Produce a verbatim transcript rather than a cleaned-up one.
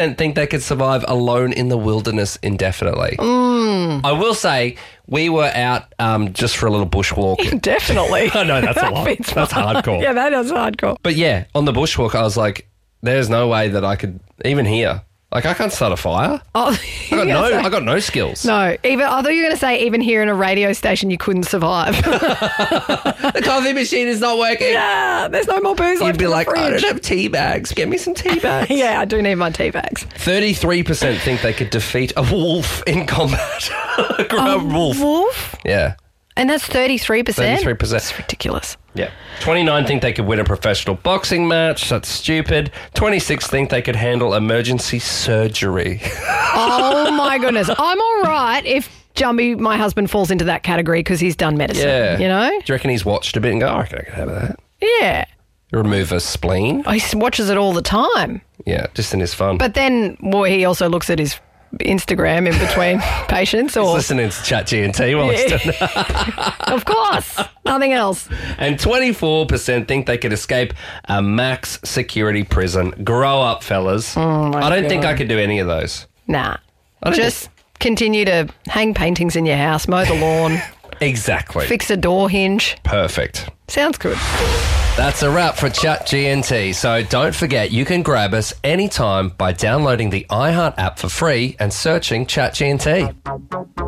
percent think they could survive alone in the wilderness indefinitely. Mm. I will say we were out um, just for a little bushwalk. Definitely. I know, that's a That lot. fits That's fine. hardcore. Yeah, that is hardcore. But yeah, on the bushwalk, I was like, there's no way that I could, even here, like I can't start a fire. Oh, I got no, I got no skills. No, even I thought you were going to say even here in a radio station you couldn't survive. The coffee machine is not working. Yeah, there's no more booze You'd left be in the like, I fridge. don't have tea bags. Get me some tea bags. Yeah, I do need my tea bags. thirty-three percent think they could defeat a wolf in combat. a wolf. Wolf? Yeah. And that's thirty-three percent? thirty-three percent. That's ridiculous. Yeah. twenty-nine think they could win a professional boxing match. That's stupid. twenty-six think they could handle emergency surgery. Oh, my goodness. I'm all right if Jumby, my husband, falls into that category because he's done medicine, Yeah. you know? Do you reckon he's watched a bit and go, I reckon I could have that? Yeah. Remove a spleen? He s- watches it all the time. Yeah, just in his fun. But then well, he also looks at his Instagram in between patients. He's Or, listening to Chat G and T while he's doing that. of course, nothing else. And twenty-four percent think they could escape a max security prison. Grow up, fellas. Oh, my I don't think God. I could do any of those. Nah. I don't Just continue to hang paintings in your house, mow the lawn, Exactly. fix a door hinge. Perfect. Sounds good. That's a wrap for Chat G N T. So don't forget, you can grab us anytime by downloading the iHeart app for free and searching Chat G N T.